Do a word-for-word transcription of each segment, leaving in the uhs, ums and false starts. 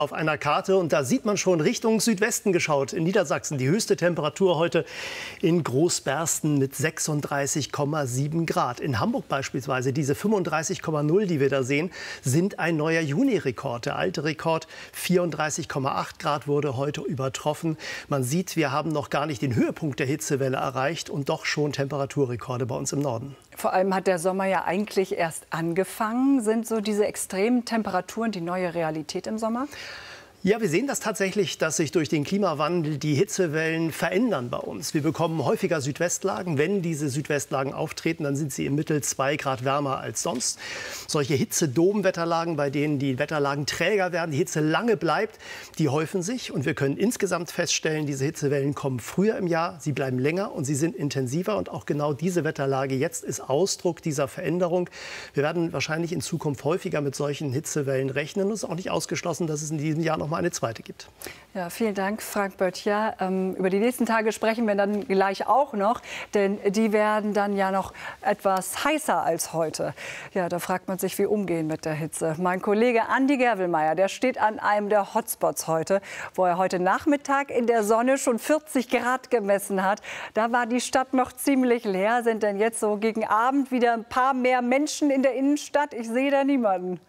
Auf einer Karte und da sieht man schon Richtung Südwesten geschaut. In Niedersachsen die höchste Temperatur heute in Großbersten mit sechsunddreißig Komma sieben Grad. In Hamburg beispielsweise diese fünfunddreißig Komma null, die wir da sehen, sind ein neuer Juni-Rekord. Der alte Rekord vierunddreißig Komma acht Grad wurde heute übertroffen. Man sieht, wir haben noch gar nicht den Höhepunkt der Hitzewelle erreicht und doch schon Temperaturrekorde bei uns im Norden. Vor allem hat der Sommer ja eigentlich erst angefangen. Sind so diese extremen Temperaturen die neue Realität im Sommer? Ja, wir sehen das tatsächlich, dass sich durch den Klimawandel die Hitzewellen verändern bei uns. Wir bekommen häufiger Südwestlagen. Wenn diese Südwestlagen auftreten, dann sind sie im Mittel zwei Grad wärmer als sonst. Solche Hitzedomwetterlagen, bei denen die Wetterlagen träger werden, die Hitze lange bleibt, die häufen sich. Und wir können insgesamt feststellen, diese Hitzewellen kommen früher im Jahr, sie bleiben länger und sie sind intensiver. Und auch genau diese Wetterlage jetzt ist Ausdruck dieser Veränderung. Wir werden wahrscheinlich in Zukunft häufiger mit solchen Hitzewellen rechnen. Und es ist auch nicht ausgeschlossen, dass es in diesem Jahr noch mal eine zweite gibt. Ja, vielen Dank, Frank Böttcher. Ähm, über die nächsten Tage sprechen wir dann gleich auch noch, denn die werden dann ja noch etwas heißer als heute. Ja, da fragt man sich, wie umgehen mit der Hitze. Mein Kollege Andi Gerwelmeier, der steht an einem der Hotspots heute, wo er heute Nachmittag in der Sonne schon vierzig Grad gemessen hat. Da war die Stadt noch ziemlich leer. Sind denn jetzt so gegen Abend wieder ein paar mehr Menschen in der Innenstadt? Ich sehe da niemanden.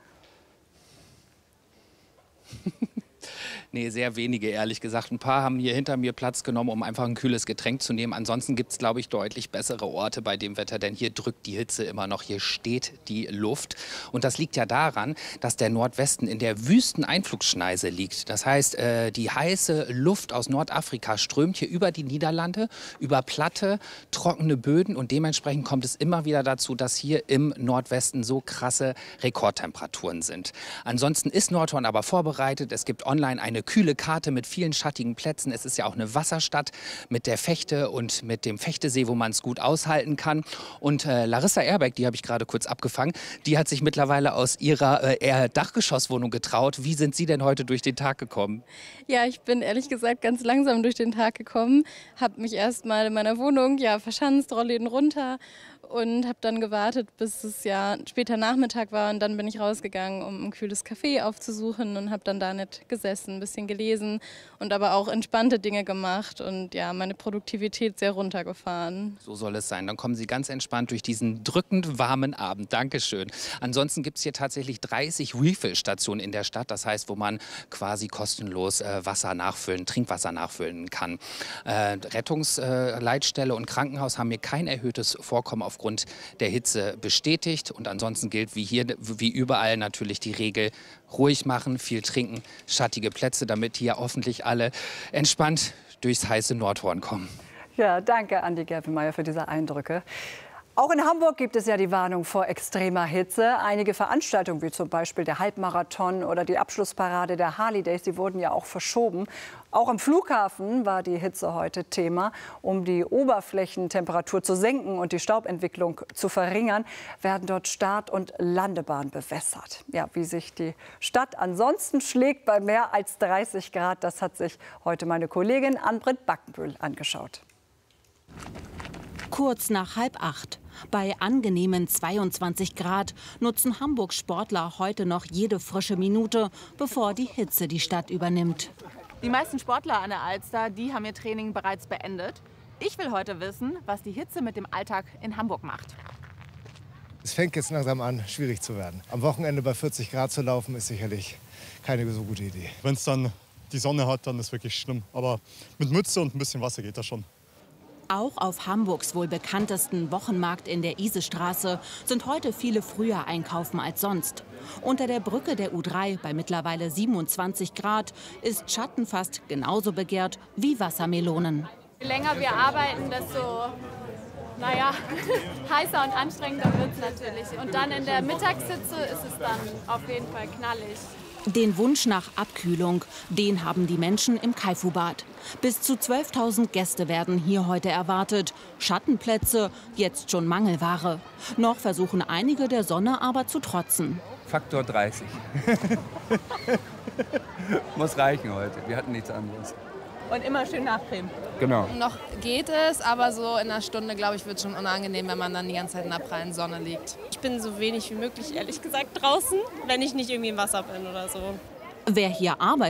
Nee, sehr wenige, ehrlich gesagt. Ein paar haben hier hinter mir Platz genommen, um einfach ein kühles Getränk zu nehmen. Ansonsten gibt es, glaube ich, deutlich bessere Orte bei dem Wetter, denn hier drückt die Hitze immer noch, hier steht die Luft. Und das liegt ja daran, dass der Nordwesten in der Wüsteneinflugsschneise liegt. Das heißt, äh, die heiße Luft aus Nordafrika strömt hier über die Niederlande, über platte, trockene Böden. Und dementsprechend kommt es immer wieder dazu, dass hier im Nordwesten so krasse Rekordtemperaturen sind. Ansonsten ist Nordhorn aber vorbereitet. Es gibt online eine kühle Karte mit vielen schattigen Plätzen. Es ist ja auch eine Wasserstadt mit der Fechte und mit dem Fechtesee, wo man es gut aushalten kann. Und äh, Larissa Erbeck, die habe ich gerade kurz abgefangen, die hat sich mittlerweile aus ihrer äh, Dachgeschosswohnung getraut. Wie sind Sie denn heute durch den Tag gekommen? Ja, ich bin ehrlich gesagt ganz langsam durch den Tag gekommen. Habe mich erst mal in meiner Wohnung ja, verschanzt, Rollläden runter und habe dann gewartet, bis es ja später Nachmittag war. Und dann bin ich rausgegangen, um ein kühles Café aufzusuchen und habe dann da nicht gesessen, ein bisschen gelesen und aber auch entspannte Dinge gemacht und ja, meine Produktivität sehr runtergefahren. So soll es sein. Dann kommen Sie ganz entspannt durch diesen drückend warmen Abend. Dankeschön. Ansonsten gibt es hier tatsächlich dreißig Refill-Stationen in der Stadt. Das heißt, wo man quasi kostenlos äh, Wasser nachfüllen, Trinkwasser nachfüllen kann. Äh, Rettungsleitstelle äh, und Krankenhaus haben hier kein erhöhtes Vorkommen aufgrund der Hitze bestätigt. Und ansonsten gilt wie hier, wie überall natürlich die Regel, ruhig machen, viel trinken, schattige Plätze, damit hier hoffentlich alle entspannt durchs heiße Nordhorn kommen. Ja, danke, Andi Gerwelmeier, für diese Eindrücke. Auch in Hamburg gibt es ja die Warnung vor extremer Hitze. Einige Veranstaltungen, wie zum Beispiel der Halbmarathon oder die Abschlussparade der Harley Days, die wurden ja auch verschoben. Auch am Flughafen war die Hitze heute Thema. Um die Oberflächentemperatur zu senken und die Staubentwicklung zu verringern, werden dort Start- und Landebahn bewässert. Ja, wie sich die Stadt ansonsten schlägt bei mehr als dreißig Grad, das hat sich heute meine Kollegin Ann-Britt Backenbühl angeschaut. Kurz nach halb acht. Bei angenehmen zweiundzwanzig Grad nutzen Hamburgs Sportler heute noch jede frische Minute, bevor die Hitze die Stadt übernimmt. Die meisten Sportler an der Alster, die haben ihr Training bereits beendet. Ich will heute wissen, was die Hitze mit dem Alltag in Hamburg macht. Es fängt jetzt langsam an, schwierig zu werden. Am Wochenende bei vierzig Grad zu laufen, ist sicherlich keine so gute Idee. Wenn es dann die Sonne hat, dann ist es wirklich schlimm. Aber mit Mütze und ein bisschen Wasser geht das schon. Auch auf Hamburgs wohl bekanntesten Wochenmarkt in der Isestraße sind heute viele früher einkaufen als sonst. Unter der Brücke der U drei bei mittlerweile siebenundzwanzig Grad ist Schatten fast genauso begehrt wie Wassermelonen. Je länger wir arbeiten, desto naja, heißer und anstrengender wird es natürlich. Und dann in der Mittagshitze ist es dann auf jeden Fall knallig. Den Wunsch nach Abkühlung, den haben die Menschen im Kaifu-Bad. Bis zu zwölftausend Gäste werden hier heute erwartet. Schattenplätze, jetzt schon Mangelware. Noch versuchen einige der Sonne aber zu trotzen. Faktor dreißig. Muss reichen heute, wir hatten nichts anderes. Und immer schön nachcremen. Genau. Noch geht es, aber so in einer Stunde, glaube ich, wird es schon unangenehm, wenn man dann die ganze Zeit in der prallen Sonne liegt. Ich bin so wenig wie möglich, ehrlich gesagt, draußen, wenn ich nicht irgendwie im Wasser bin oder so. Wer hier arbeitet,